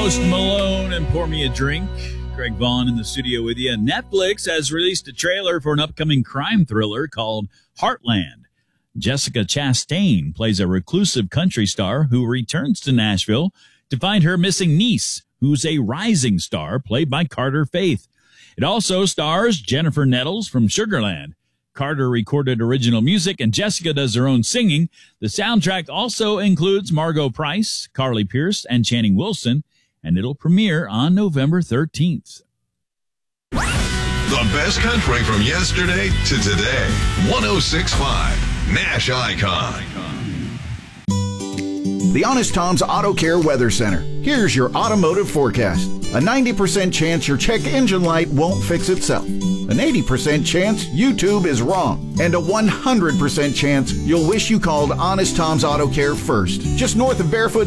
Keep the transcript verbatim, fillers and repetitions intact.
Post Malone and Pour Me a Drink. Greg Vaughn in the studio with you. Netflix has released a trailer for an upcoming crime thriller called Heartland. Jessica Chastain plays a reclusive country star who returns to Nashville to find her missing niece, who's a rising star played by Carter Faith. It also stars Jennifer Nettles from Sugarland. Carter recorded original music, and Jessica does her own singing. The soundtrack also includes Margot Price, Carly Pearce, and Channing Wilson, and it'll premiere on November thirteenth. The best country from yesterday to today. one oh six point five Nash Icon. The Honest Tom's Auto Care Weather Center. Here's your automotive forecast. A ninety percent chance your check engine light won't fix itself. An eighty percent chance YouTube is wrong. And a one hundred percent chance you'll wish you called Honest Tom's Auto Care first. Just north of Barefoot